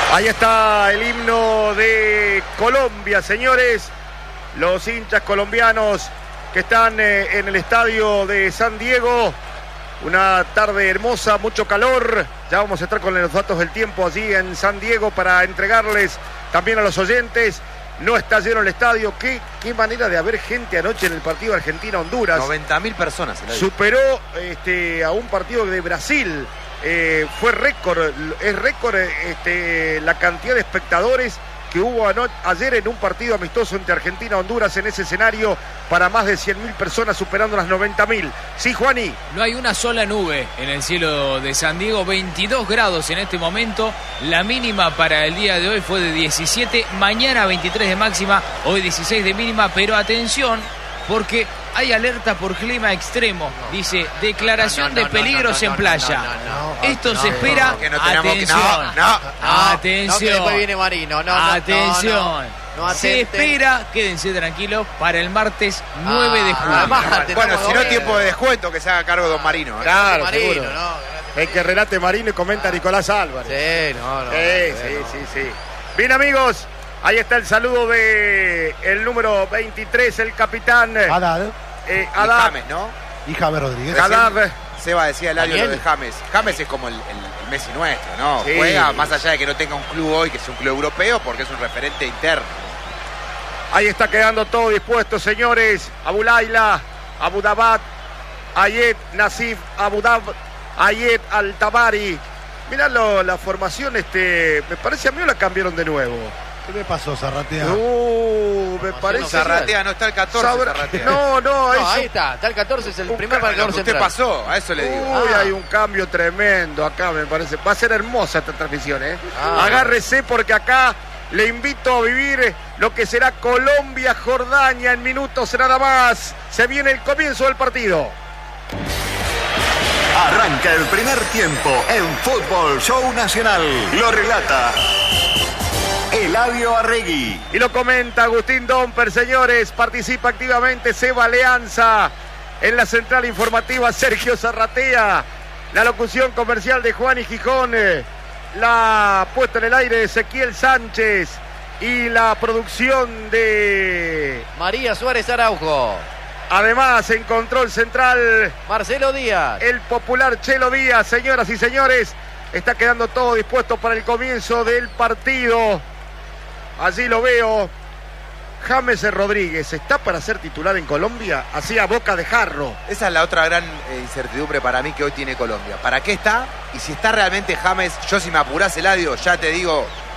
Ahí está el himno de Colombia, señores. Los hinchas colombianos que están en el estadio de San Diego. Una tarde hermosa, mucho calor. Ya vamos a estar con los datos del tiempo allí en San Diego para entregarles también a los oyentes. No está lleno el estadio. Qué manera de haber gente anoche en el partido Argentina-Honduras. 90.000 personas. Superó a un partido de Brasil. Fue récord, es récord la cantidad de espectadores que hubo ayer en un partido amistoso entre Argentina y Honduras en ese escenario, para más de 100.000 personas, superando las 90.000. Sí, Juaní. No hay una sola nube en el cielo de San Diego, 22 grados en este momento. La mínima para el día de hoy fue de 17, mañana 23 de máxima, hoy 16 de mínima, pero atención, porque hay alerta por clima extremo. Dice, declaración de peligros en playa. Esto se espera. Atención. Atención. Que después viene Marino. Atención. Se espera, quédense tranquilos, para el martes 9 de julio. Bueno, si no, tiempo de descuento que se haga cargo don Marino. Claro, Marino, seguro. El que relate Marino y comenta Nicolás Álvarez. Sí. Bien, amigos. Ahí está el saludo de el número 23, el capitán Haddad. Haddad. James, ¿no? Y James Rodríguez. Haddad. Seba decía el audio de James. James es como el Messi nuestro, ¿no? Sí. Juega más allá de que no tenga un club hoy, que es un club europeo, porque es un referente interno. Ahí está quedando todo dispuesto, señores. Abu Laila, Abu Dabat, Ayed Nasif, Abu Dab, Ayed Al-Tabari. Mirá la formación, me parece a mí, o la cambiaron de nuevo. ¿Qué le pasó, Zarratea? Me parece. Zarratea no está el 14. Zarratea. No, ahí está el 14, es el primer marcador central. ¿Qué pasó? A eso le digo. Hay un cambio tremendo acá, me parece. Va a ser hermosa esta transmisión, Agárrese, porque acá le invito a vivir lo que será Colombia-Jordania en minutos nada más. Se viene el comienzo del partido. Arranca el primer tiempo en Fútbol Show Nacional. Lo relata Eladio Arregui. Y lo comenta Agustín Domper, señores. Participa activamente Seba Leanza. En la central informativa, Sergio Zarratea. La locución comercial de Juan y Gijón. La puesta en el aire de Ezequiel Sánchez. Y la producción de María Suárez Araujo. Además, en control central, Marcelo Díaz. El popular Chelo Díaz. Señoras y señores, está quedando todo dispuesto para el comienzo del partido. Allí lo veo. James Rodríguez, ¿está para ser titular en Colombia? Así a boca de jarro. Esa es la otra gran incertidumbre para mí que hoy tiene Colombia. ¿Para qué está? Y si está realmente James, yo si me apurás, Eladio, ya te digo,